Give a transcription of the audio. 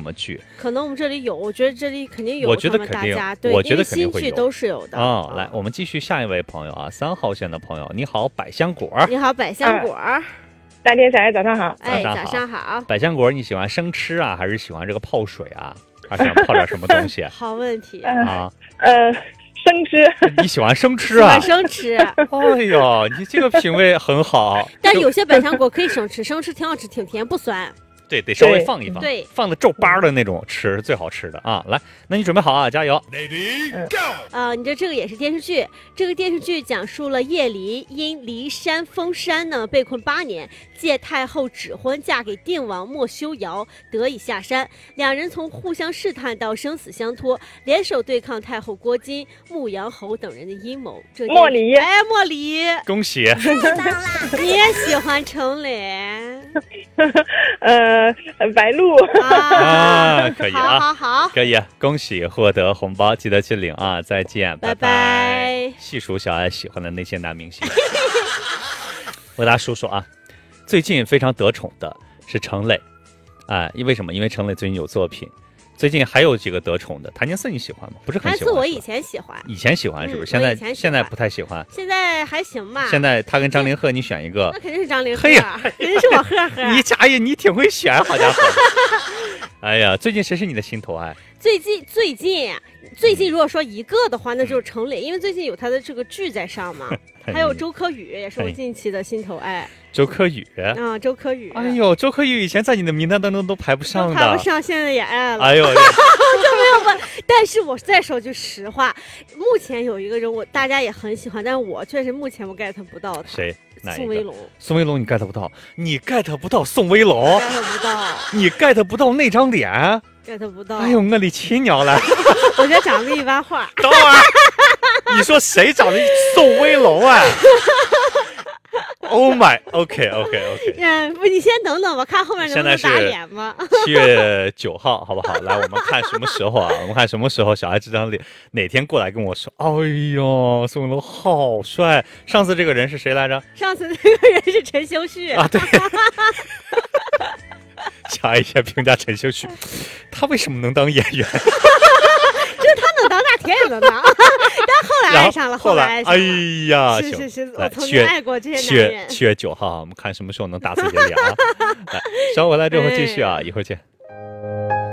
么剧？ 可能我们这里有，我觉得这里肯定有。 我觉得肯定， 对， 我觉得肯定会有， 新剧都是有的。 来，我们继续下一位朋友啊，3号线的朋友，你好，百香果。 你好，百香果。 大天才，早上好。 早上好。 百香果，你喜欢生吃啊，还是喜欢这个泡水啊？还是想泡点什么东西？ 好问题啊。 生吃。 你喜欢生吃啊？ 喜欢生吃。 哎呦，你这个品味很好。 但有些百香果可以生吃，生吃挺好吃，挺甜，不酸。 对，得稍微放一放， 对， 放的皱巴的那种吃是最好吃的啊！来，那你准备好啊，加油 ！Ready go！ 这个也是电视剧，这个电视剧讲述了叶离因骊山封山呢被困8年，借太后指婚嫁给定王莫修瑶，得以下山。两人从互相试探到生死相托，联手对抗太后郭金、牧羊侯等人的阴谋。 莫离， 莫离， 恭喜！ 你也喜欢程磊？ 白鹿可以啊， 好， 可以，恭喜获得红包，记得去领啊！再见， 拜拜。 细数小爱喜欢的那些男明星，我给大家说说啊，最近非常得宠的是程磊，为什么？因为程磊最近有作品。最近还有几个得宠的，谭健次你喜欢吗？不是很喜欢。 我以前喜欢，是不是？ 现在不太喜欢。 现在还行吧。 现在他跟张凌赫，你选一个。 那肯定是张凌赫， 嘿呀， 肯定是我赫赫。 你家也你挺会选，好家伙！哎呀，最近谁是你的心头爱？ 最近如果说一个的话，那就是程磊，因为最近有他的这个剧在上嘛。还有周柯宇也是我近期的心头爱。 周柯宇周柯宇。 哎呦，周柯宇以前在你的名单当中都排不上的， 排不上，现在也爱了。 哎呦， 就没有问。但是我再说句实话，目前有一个人大家也很喜欢，但是我确实目前我 get 不到他。 谁？ 宋威龙。 宋威龙你 get 不到，你 get 不到宋威龙 ，get 不到， 你 get 不到那张脸 ，get 不到。 哎呦，我的亲娘了！ 我觉得长得一般化。 等会儿，你说谁长得宋威龙啊？Oh my， OK。 不，你先等等吧，看后面能不能打脸吧。 7月9号，好不好？来，我们看什么时候啊？我们看什么时候小孩这张脸哪天过来跟我说？哎呦，宋威龙好帅！上次这个人是谁来着？ 上次那个人是陈秀旭啊，对。小爱先评价陈秀旭，他为什么能当演员？ 就是他能当大天也能当，但后来爱上了，后来爱上了。 哎呀， 是，我曾经爱过这些男人。 7月9号，我们看什么时候能打自己的脸啊！来，稍后回来之后继续啊，一会儿见。